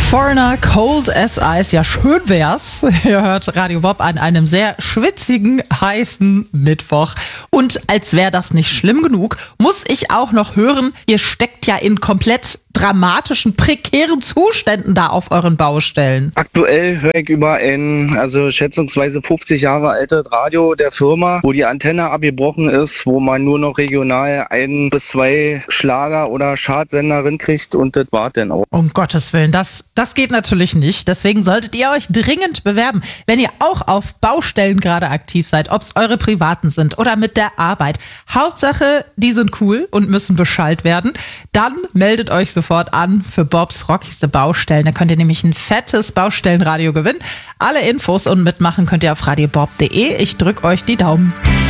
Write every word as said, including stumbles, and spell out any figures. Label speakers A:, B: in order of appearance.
A: Foreigner, Cold as Ice. Ja, schön wär's. Ihr hört Radio Bob an einem sehr schwitzigen, heißen Mittwoch. Und als wäre das nicht schlimm genug, muss ich auch noch hören, ihr steckt ja in komplett dramatischen, prekären Zuständen da auf euren Baustellen.
B: Aktuell höre ich über ein, also schätzungsweise fünfzig Jahre altes Radio der Firma, wo die Antenne abgebrochen ist, wo man nur noch regional ein bis zwei Schlager- oder Chartsenderinnen kriegt und das war dann auch.
A: Um Gottes Willen, das, das geht natürlich nicht. Deswegen solltet ihr euch dringend bewerben, wenn ihr auch auf Baustellen gerade aktiv seid, ob es eure privaten sind oder mit der Arbeit. Hauptsache, die sind cool und müssen beschallt werden. Dann meldet euch sofort an für Bobs rockigste Baustellen. Da könnt ihr nämlich ein fettes Baustellenradio gewinnen. Alle Infos und mitmachen könnt ihr auf radiobob punkt de. Ich drück euch die Daumen.